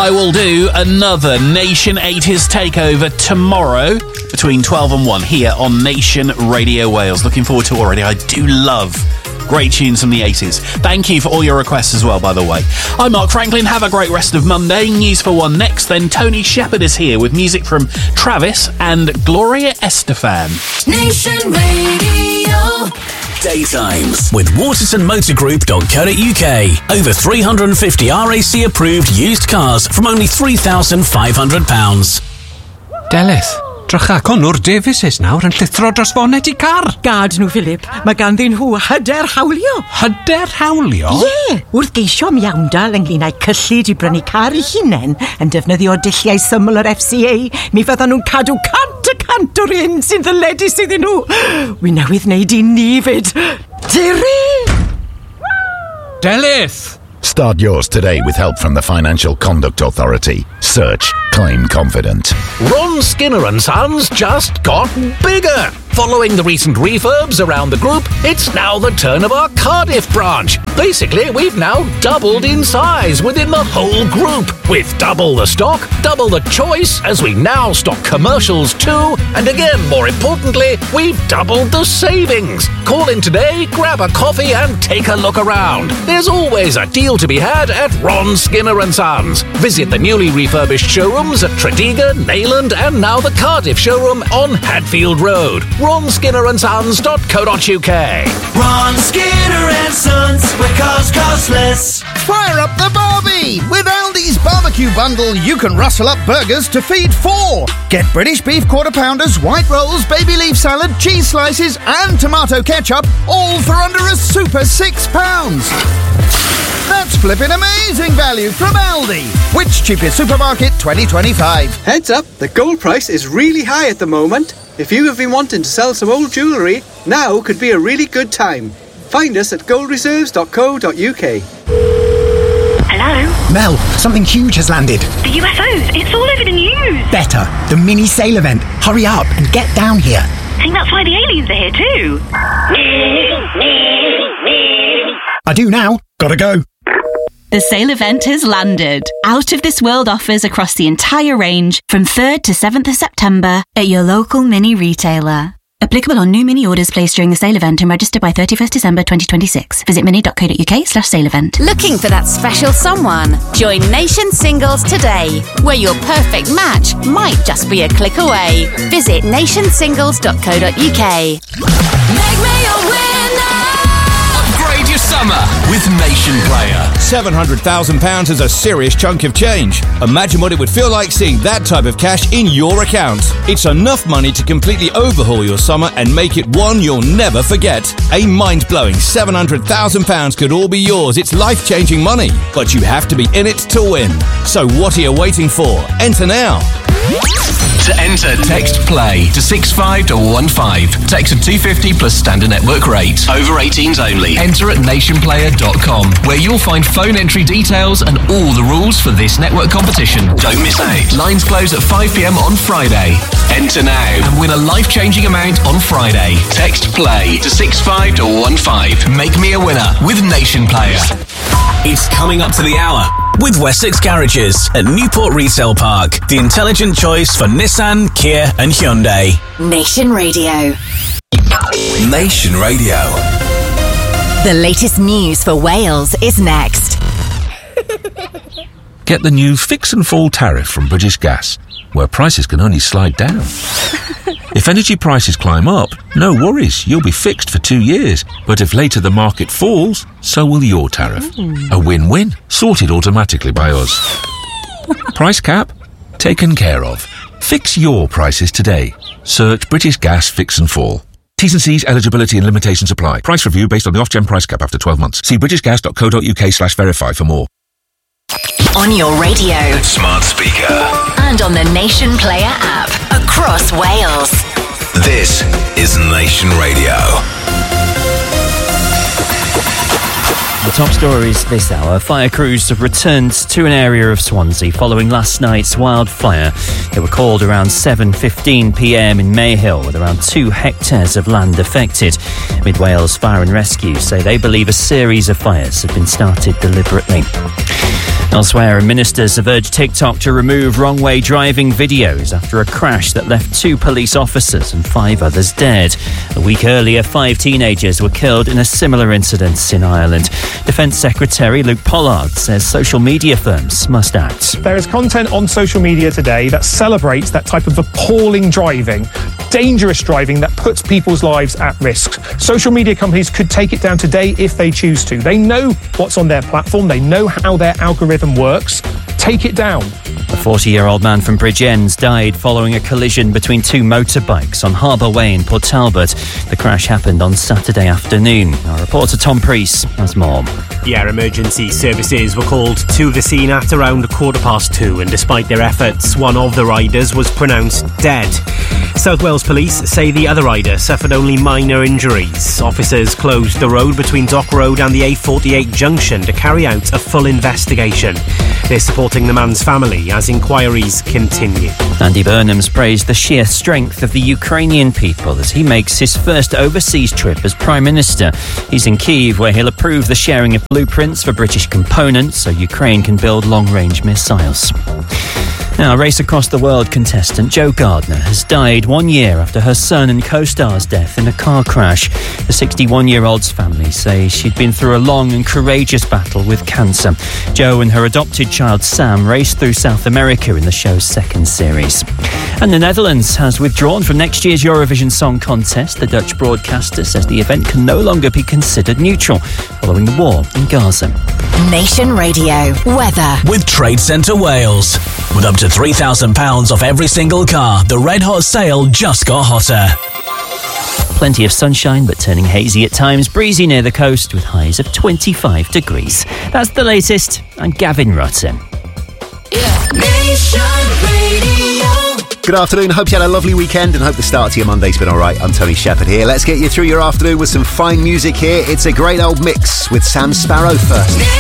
I will do another Nation 80s takeover tomorrow between 12 and 1 here on Nation Radio Wales. Looking forward to it already. I do love great tunes from the 80s. Thank you for all your requests as well, by the way. I'm Mark Franklin. Have a great rest of Monday. News for One next. Then Tony Shepard is here with music from Travis and Gloria Estefan. Nation Radio. Daytimes with WatersonMotorGroup.co.uk. Over 350 RAC approved used cars from only £3,500. Delith, drychacon o'r Davises nawr yn llithro dros fonet I car. Gad nhw, Philip. Mae ganddyn nhw hyder hawlio. Hyder hawlio? Ie, wrth geisio miawndal ynglŷn â'i cyllid I brynu car I hunain yn defnyddio dulliau syml yr FCA, mi fyddan nhw'n cadw cant y cant o'r un sy'n ddyledus iddyn nhw. Wi newydd wneud I ni fyd. Diri! Delith! Start yours today with help from the Financial Conduct Authority. Search Claim Confident. Ron Skinner and Sons just got bigger. Following the recent refurbs around the group, it's now the turn of our Cardiff branch. Basically, we've now doubled in size within the whole group, with double the stock, double the choice, as we now stock commercials too, and again, more importantly, we've doubled the savings. Call in today, grab a coffee and take a look around. There's always a deal to be had at Ron Skinner and Sons. Visit the newly refurbished showrooms at Tredegar, Neyland, and now the Cardiff showroom on Hadfield Road. RonSkinnerandSons.co.uk. Ron Skinner and Sons, where cars cost less. Fire up the Barbie! With Aldi's barbecue bundle, you can rustle up burgers to feed 4. Get British beef quarter pounders, white rolls, baby leaf salad, cheese slices, and tomato ketchup, all for under a super £6. That's flipping amazing value from Aldi. Which cheapest supermarket 2025? Heads up, the gold price is really high at the moment. If you have been wanting to sell some old jewellery, now could be a really good time. Find us at goldreserves.co.uk. Hello? Mel, something huge has landed. The UFOs, it's all over the news. Better, the mini sale event. Hurry up and get down here. I think that's why the aliens are here too. I do now. Gotta go. The sale event has landed. Out of this world offers across the entire range from 3rd to 7th of September at your local mini retailer. Applicable on new mini orders placed during the sale event and registered by 31st December 2026. Visit mini.co.uk/sale event. Looking for that special someone? Join Nation Singles today, where your perfect match might just be a click away. Visit nationsingles.co.uk. Make me a winner. Upgrade your summer with Nation Player. £700,000 is a serious chunk of change. Imagine what it would feel like seeing that type of cash in your account. It's enough money to completely overhaul your summer and make it one you'll never forget. A mind-blowing £700,000 could all be yours. It's life-changing money, but you have to be in it to win. So what are you waiting for? Enter now. To enter, text PLAY to 65215. Text at 250 plus standard network rate. Over 18s only. Enter at nationplayer.com, where you'll find phone entry details and all the rules for this network competition. Don't miss out. Lines close at 5 p.m. on Friday. Enter now and win a life-changing amount on Friday. Text PLAY to 65215. Make me a winner with Nation Player. It's coming up to the hour with Wessex Garages at Newport Retail Park, the intelligent choice for Nissan, Kia and Hyundai. Nation Radio. Nation Radio. The latest news for Wales is next. Get the new Fix and Fall tariff from British Gas, where prices can only slide down. If energy prices climb up, no worries, you'll be fixed for 2 years. But if later the market falls, so will your tariff. A win-win, sorted automatically by us. Price cap? Taken care of. Fix your prices today. Search British Gas Fix and Fall. T's and C's, eligibility and limitations apply. Price review based on the off-gen price cap after 12 months. See britishgas.co.uk/verify for more. On your radio, smart speaker, and on the Nation Player app across Wales. This is Nation Radio. The top stories this hour. Fire crews have returned to an area of Swansea following last night's wildfire. They were called around 7:15 p.m. in Mayhill, with around 2 hectares of land affected. Mid Wales Fire and Rescue say they believe a series of fires have been started deliberately. Elsewhere, ministers have urged TikTok to remove wrong-way driving videos after a crash that left 2 police officers and 5 others dead. A week earlier, 5 teenagers were killed in a similar incident in Ireland. Defence Secretary Luke Pollard says social media firms must act. There is content on social media today that celebrates that type of appalling driving, dangerous driving that puts people's lives at risk. Social media companies could take it down today if they choose to. They know what's on their platform. They know how their algorithm works. Take it down. A 40-year-old man from Bridgends died following a collision between 2 motorbikes on Harbour Way in Port Talbot. The crash happened on Saturday afternoon. Our reporter Tom Preece has more. Yeah, emergency services were called to the scene at around 2:15, and despite their efforts, one of the riders was pronounced dead. South Wales Police say the other rider suffered only minor injuries. Officers closed the road between Dock Road and the A48 junction to carry out a full investigation. They're supporting the man's family as inquiries continue. Andy Burnham's praised the sheer strength of the Ukrainian people as he makes his first overseas trip as Prime Minister. He's in Kyiv, where he'll approve the sharing of blueprints for British components so Ukraine can build long-range missiles. Now, Race Across the World contestant Jo Gardner has died 1 year after her son and co-star's death in a car crash. The 61-year-old's family say she'd been through a long and courageous battle with cancer. Jo and her adopted child Sam raced through South America in the show's second series. And the Netherlands has withdrawn from next year's Eurovision Song Contest. The Dutch broadcaster says the event can no longer be considered neutral following the war in Gaza. Nation Radio weather with Trade Centre Wales. With up to £3,000 off every single car, the Red Hot sale just got hotter. Plenty of sunshine, but turning hazy at times. Breezy near the coast with highs of 25 degrees. That's the latest. I'm Gavin Rutten. Nation Radio. Good afternoon, hope you had a lovely weekend and hope the start to your Monday's been alright. I'm Tony Shepherd here. Let's get you through your afternoon with some fine music here. It's a great old mix with Sam Sparrow first.